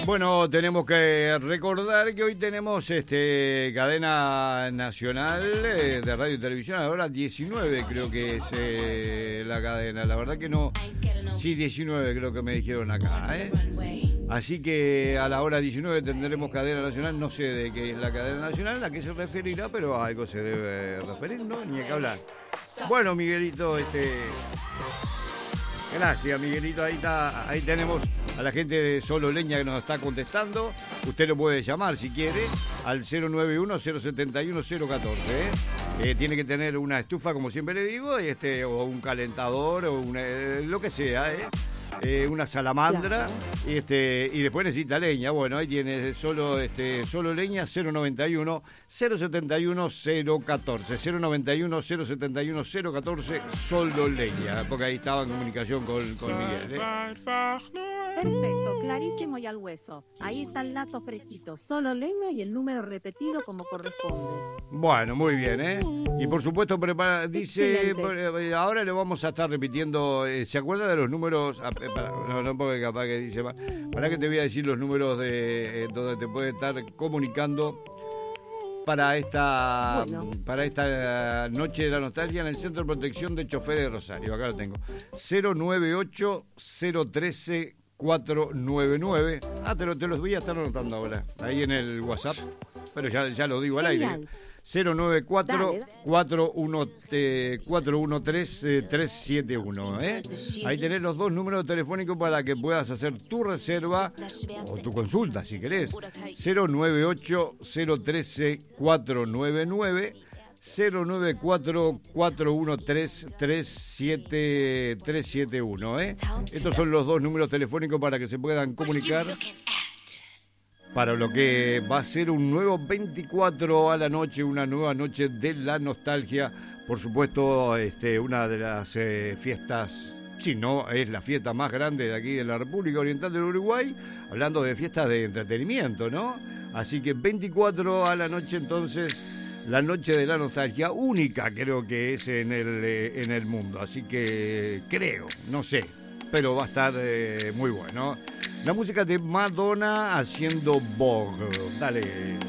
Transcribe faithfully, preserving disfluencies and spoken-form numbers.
Bueno, tenemos que recordar que hoy tenemos este cadena nacional eh, de radio y televisión, ahora diecinueve creo que es eh, la cadena, la verdad que no, sí, diecinueve creo que me dijeron acá, ¿eh? Así que a la hora diecinueve tendremos cadena nacional, no sé de qué es la cadena nacional, a qué se referirá, pero a algo se debe referir, ¿no? Ni que hablar. Bueno, Miguelito, este... Gracias, Miguelito, ahí está, ahí tenemos a la gente de Solo Leña que nos está contestando. Usted lo puede llamar si quiere al cero nueve uno, cero siete uno, cero uno cuatro. ¿eh? Eh, tiene que tener una estufa, como siempre le digo, y este, o un calentador, o una, eh, lo que sea, ¿eh? Eh, una salamandra, claro. y, este, y después necesita leña. Bueno, ahí tiene solo, este, solo leña, cero noventa y uno, cero setenta y uno, cero catorce, cero noventa y uno, cero setenta y uno, cero catorce, solo leña, porque ahí estaba en comunicación con, con Miguel. ¿eh? Perfecto, clarísimo y al hueso. Ahí está el dato fresquito, solo leña y el número repetido como corresponde. Bueno, muy bien, ¿eh? Y por supuesto, prepara, dice, Excelente. Ahora le vamos a estar repitiendo, eh, ¿se acuerda de los números? Ah, para, no, no, porque capaz que dice, para que te voy a decir los números de eh, donde te puede estar comunicando para esta bueno. para esta noche de la nostalgia en el Centro de Protección de Choferes de Rosario. Acá lo tengo. cero nueve ocho, cero uno tres, cuatro nueve nueve. Ah, te, lo, te los voy a estar anotando ahora, ahí en el WhatsApp, pero ya, ya lo digo al Genial. aire. cero nueve cuatro, cuatro uno tres, tres siete uno. ¿eh? Ahí tenés los dos números telefónicos para que puedas hacer tu reserva o tu consulta si querés. cero nueve ocho, cero uno tres, cuatro nueve nueve, cero nueve cuatro, cuatro uno tres, tres siete uno. ¿eh? Estos son los dos números telefónicos para que se puedan comunicar para lo que va a ser un nuevo veinticuatro a la noche, una nueva noche de la nostalgia. Por supuesto, este, una de las eh, fiestas, si no, es la fiesta más grande de aquí de la República Oriental del Uruguay, hablando de fiestas de entretenimiento, ¿no? Así que veinticuatro a la noche, entonces, la noche de la nostalgia, única creo que es en el, eh, en el mundo. Así que creo, no sé, pero va a estar eh, muy bueno. La música de Madonna haciendo Vogue. Dale.